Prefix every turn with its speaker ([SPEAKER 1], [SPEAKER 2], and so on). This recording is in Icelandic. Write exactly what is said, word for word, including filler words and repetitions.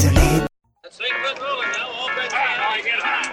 [SPEAKER 1] zu leben.
[SPEAKER 2] Das Ding wird rollen, ja? All bets are on.